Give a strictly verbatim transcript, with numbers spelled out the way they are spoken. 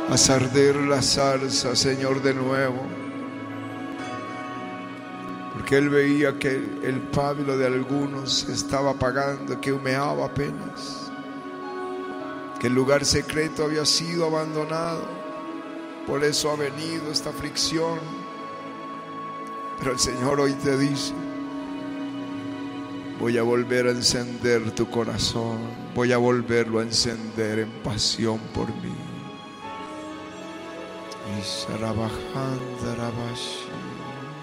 Haz arder la zarza, Señor, de nuevo. Porque Él veía que el pábilo de algunos se estaba apagando, que humeaba apenas, que el lugar secreto había sido abandonado. Por eso ha venido esta aflicción. Pero el Señor hoy te dice: voy a volver a encender tu corazón, voy a volverlo a encender en pasión por mí. Y Sarabajandarabashi.